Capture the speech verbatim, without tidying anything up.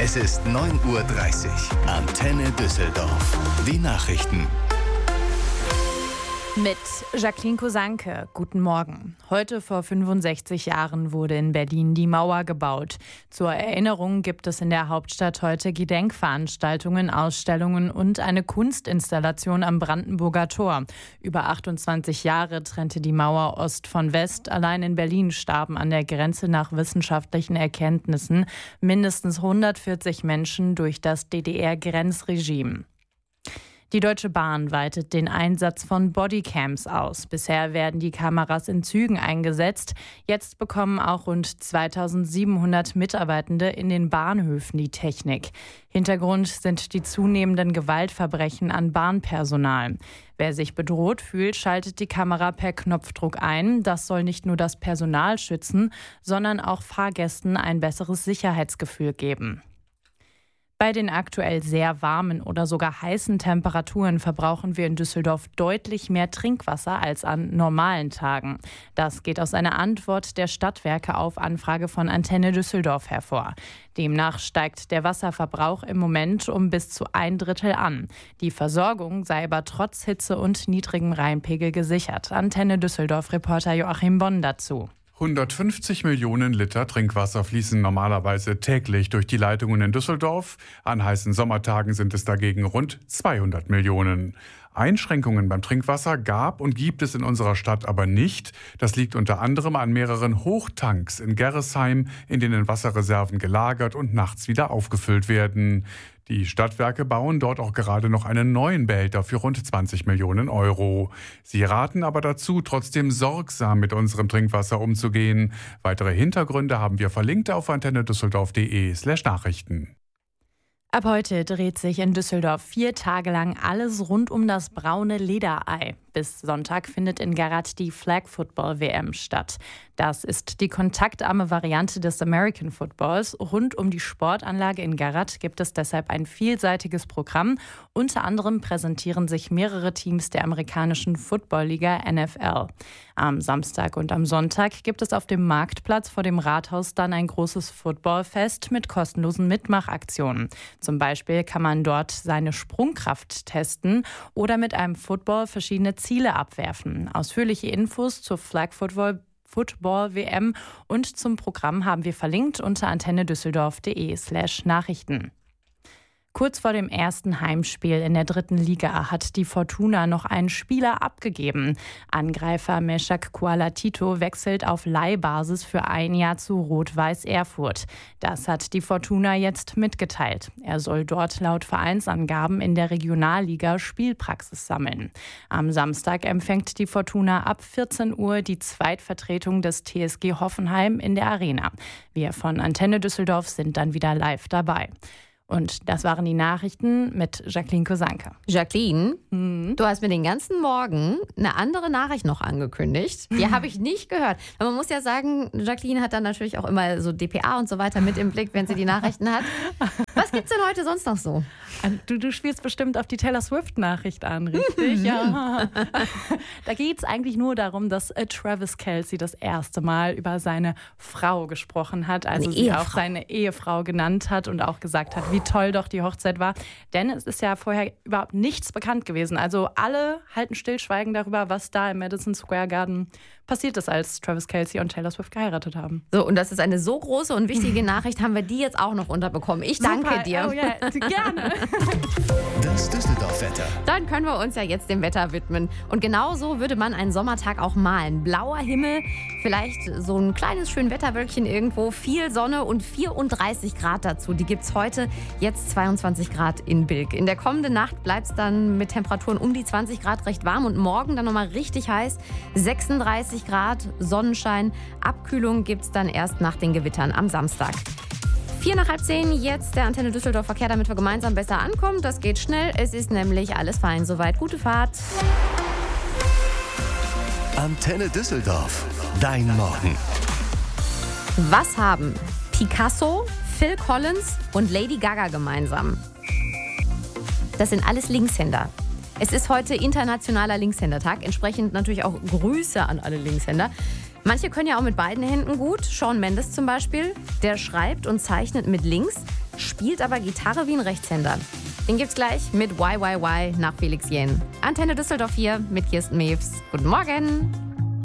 Es ist neun Uhr dreißig. Antenne Düsseldorf. Die Nachrichten. Mit Jacqueline Kosanke. Guten Morgen. Heute vor fünfundsechzig Jahren wurde in Berlin die Mauer gebaut. Zur Erinnerung gibt es in der Hauptstadt heute Gedenkveranstaltungen, Ausstellungen und eine Kunstinstallation am Brandenburger Tor. Über achtundzwanzig Jahre trennte die Mauer Ost von West. Allein in Berlin starben an der Grenze nach wissenschaftlichen Erkenntnissen mindestens hundertvierzig Menschen durch das D D R-Grenzregime. Die Deutsche Bahn weitet den Einsatz von Bodycams aus. Bisher werden die Kameras in Zügen eingesetzt. Jetzt bekommen auch rund zweitausendsiebenhundert Mitarbeitende in den Bahnhöfen die Technik. Hintergrund sind die zunehmenden Gewaltverbrechen an Bahnpersonal. Wer sich bedroht fühlt, schaltet die Kamera per Knopfdruck ein. Das soll nicht nur das Personal schützen, sondern auch Fahrgästen ein besseres Sicherheitsgefühl geben. Bei den aktuell sehr warmen oder sogar heißen Temperaturen verbrauchen wir in Düsseldorf deutlich mehr Trinkwasser als an normalen Tagen. Das geht aus einer Antwort der Stadtwerke auf Anfrage von Antenne Düsseldorf hervor. Demnach steigt der Wasserverbrauch im Moment um bis zu ein Drittel an. Die Versorgung sei aber trotz Hitze und niedrigem Rheinpegel gesichert. Antenne Düsseldorf-Reporter Joachim Bonn dazu. hundertfünfzig Millionen Liter Trinkwasser fließen normalerweise täglich durch die Leitungen in Düsseldorf. An heißen Sommertagen sind es dagegen rund zweihundert Millionen. Einschränkungen beim Trinkwasser gab und gibt es in unserer Stadt aber nicht. Das liegt unter anderem an mehreren Hochtanks in Gerresheim, in denen Wasserreserven gelagert und nachts wieder aufgefüllt werden. Die Stadtwerke bauen dort auch gerade noch einen neuen Behälter für rund zwanzig Millionen Euro. Sie raten aber dazu, trotzdem sorgsam mit unserem Trinkwasser umzugehen. Weitere Hintergründe haben wir verlinkt auf antennedüsseldorf.de slash Nachrichten. Ab heute dreht sich in Düsseldorf vier Tage lang alles rund um das braune Lederei. Bis Sonntag findet in Garat die Flag Football W M statt. Das ist die kontaktarme Variante des American Footballs. Rund um die Sportanlage in Garat gibt es deshalb ein vielseitiges Programm. Unter anderem präsentieren sich mehrere Teams der amerikanischen Football-Liga N F L. Am Samstag und am Sonntag gibt es auf dem Marktplatz vor dem Rathaus dann ein großes Footballfest mit kostenlosen Mitmachaktionen. Zum Beispiel kann man dort seine Sprungkraft testen oder mit einem Football verschiedene Ziele abwerfen. Ausführliche Infos zur Flag Football Football W M und zum Programm haben wir verlinkt unter antennedüsseldorf.de slash Nachrichten. Kurz vor dem ersten Heimspiel in der dritten Liga hat die Fortuna noch einen Spieler abgegeben. Angreifer Meshak Kualatito wechselt auf Leihbasis für ein Jahr zu Rot-Weiß Erfurt. Das hat die Fortuna jetzt mitgeteilt. Er soll dort laut Vereinsangaben in der Regionalliga Spielpraxis sammeln. Am Samstag empfängt die Fortuna ab vierzehn Uhr die Zweitvertretung des T S G Hoffenheim in der Arena. Wir von Antenne Düsseldorf sind dann wieder live dabei. Und das waren die Nachrichten mit Jacqueline Kosanke. Jacqueline, Mhm. du hast mir den ganzen Morgen eine andere Nachricht noch angekündigt. Die habe ich nicht gehört. Aber man muss ja sagen, Jacqueline hat dann natürlich auch immer so D P A und so weiter mit im Blick, wenn sie die Nachrichten hat. Was gibt's denn heute sonst noch so? Du, du spielst bestimmt auf die Taylor Swift-Nachricht an, richtig? Ja. Da geht es eigentlich nur darum, dass äh, Travis Kelce das erste Mal über seine Frau gesprochen hat, also Eine sie Ehefrau. auch seine Ehefrau genannt hat und auch gesagt hat, wie toll doch die Hochzeit war. Denn es ist ja vorher überhaupt nichts bekannt gewesen. Also alle halten Stillschweigen darüber, was da im Madison Square Garden passiert ist, als Travis Kelce und Taylor Swift geheiratet haben. So, und das ist eine so große und wichtige Nachricht, haben wir die jetzt auch noch unterbekommen. Ich danke Super. dir. Oh ja, gerne. Das Düsseldorf-Wetter. Dann können wir uns ja jetzt dem Wetter widmen. Und genau so würde man einen Sommertag auch malen. Blauer Himmel, vielleicht so ein kleines Schönwetterwölkchen irgendwo, viel Sonne und vierunddreißig Grad dazu. Die gibt es heute, jetzt zweiundzwanzig Grad in Bilk. In der kommenden Nacht bleibt es dann mit Temperaturen um die zwanzig Grad recht warm und morgen dann nochmal richtig heiß. sechsunddreißig Grad, Sonnenschein. Abkühlung gibt es dann erst nach den Gewittern am Samstag. Vier nach halb zehn, jetzt der Antenne Düsseldorf Verkehr, damit wir gemeinsam besser ankommen. Das geht schnell, es ist nämlich alles fein. Soweit, gute Fahrt. Antenne Düsseldorf. Dein Morgen. Was haben Picasso, Phil Collins und Lady Gaga gemeinsam? Das sind alles Linkshänder. Es ist heute Internationaler Linkshändertag, entsprechend natürlich auch Grüße an alle Linkshänder. Manche können ja auch mit beiden Händen gut. Shawn Mendes zum Beispiel, der schreibt und zeichnet mit links. spielt aber Gitarre wie ein Rechtshänder. Den gibt's gleich mit Y Y Y nach Felix Jähn. Antenne Düsseldorf hier mit Kirsten Mewes. Guten Morgen.